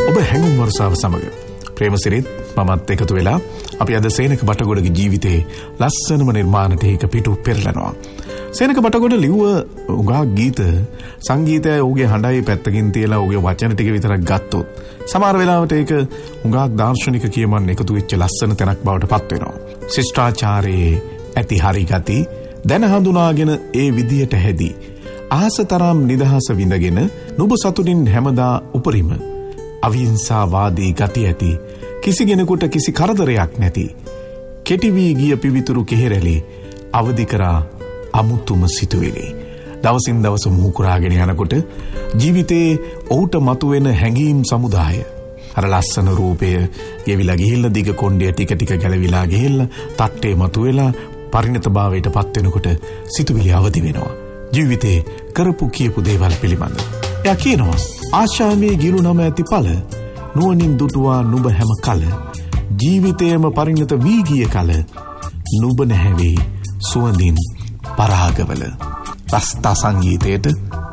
ඔබ හැඟුම් වර්ෂාව සමග ප්‍රේමසිරිත් මමත් එකතු වෙලා අපි අද සේනක බටගොඩගේ ජීවිතේ ලස්සනම නිර්මාණයට ඒක පිටු පෙරලනවා. සේනක බටගොඩ ලිව්ව උගා ගීත සංගීතය ඔහුගේ හඬයි පැත්තකින් තියලා ඔහුගේ වචන ටික විතරක් ගත්තොත් සමහර වෙලාවට ඒක උගා දාර්ශනික කියමන් එකතු වෙච්ච ලස්සන තැනක් බවට පත් වෙනවා. ශිෂ්ටාචාරයේ ඇති හරි ගති දැන හඳුනාගෙන ඒ විදියට හැදී ආසතරම් නිදහස විඳගෙන නුඹ සතුටින් හැමදා උපරිම අවිහිංසාවාදී ගති ඇති කිසි කෙනෙකුට කිසි කරදරයක් නැති කෙටි වී ගිය පිවිතුරු කෙහෙරැලි අවදි කරා අමුතුම සිතුවිලි. දවසින් දවස මුහුකුරාගෙන යනකොට ජීවිතේ ඔහුට මතුවෙන හැඟීම් සමුදාය අර ලස්සන රූපය ගෙවිලා ගිහිල්ලා දිග කොණ්ඩය ටික ටික ගැලවිලා ගිහිල්ලා තට්ටේ මතුවෙලා පරිණතභාවයට පත් වෙනකොට සිතුවිලි අවදි වෙනවා. ජීවිතේ කරපු කියපු දේවල් පිළිබඳ. එයා කියනවා ආශාමේ ගිරු නම ඇති පළ නුවණින් දුටුවා නුඹ හැම කල ජීවිතයේම පරිණත වී ගිය කල නුඹ නැහැවේ සුවඳින් පරාගවල. රස්තා සංගීතයට